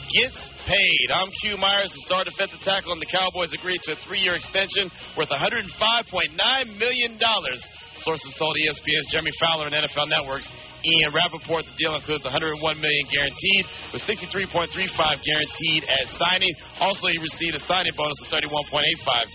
gets paid. I'm Q Myers, the star defensive tackle, and the Cowboys agreed to a 3-year extension worth $105.9 million. Sources told ESPN's Jeremy Fowler and NFL Network's Ian Rappaport the deal includes $101 million guaranteed, with $63.35 guaranteed as signing. Also, he received a signing bonus of $31.85